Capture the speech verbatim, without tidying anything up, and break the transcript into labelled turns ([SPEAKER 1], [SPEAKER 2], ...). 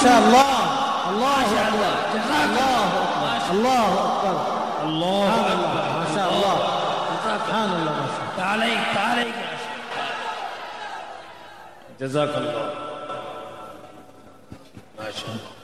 [SPEAKER 1] شاء الله. الله أكبر. الله أكبر. الله أكبر. ما شاء الله. سبحان الله. ما شاء الله.
[SPEAKER 2] تعاليك تعاليك
[SPEAKER 3] جزاك الله. ما شاء الله.